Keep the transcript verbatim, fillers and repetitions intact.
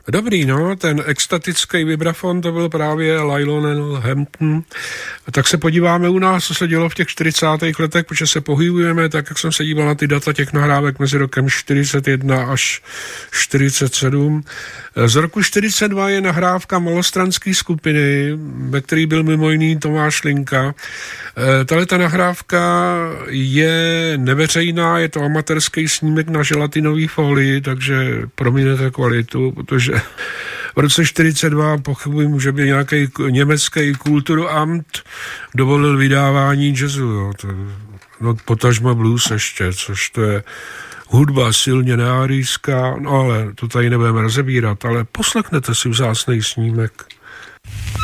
Dobrý, no, ten extatický vibrafon, to byl právě Lionel Hampton. Tak se podíváme u nás, co se dělo v těch čtyřicátých letech, protože se pohybujeme, tak jak jsem se díval na ty data těch nahrávek mezi rokem čtyřicet jedna až čtyřicet sedm. Z roku čtyřicet dva je nahrávka malostranské skupiny, ve který byl mimo jiný Tomáš Linka. Tahle ta nahrávka je neveřejná, je to amatérský snímek na želatinový folii, takže proměňte kvalitu, protože v roce čtyřicet dva pochybuji, že by nějaký německý Kulturamt dovolil vydávání jazzu, jo. To, no, potažma blues ještě, což to je hudba silně neárijská, no ale to tady nebudeme rozebírat, ale poslechněte si vzácnej snímek.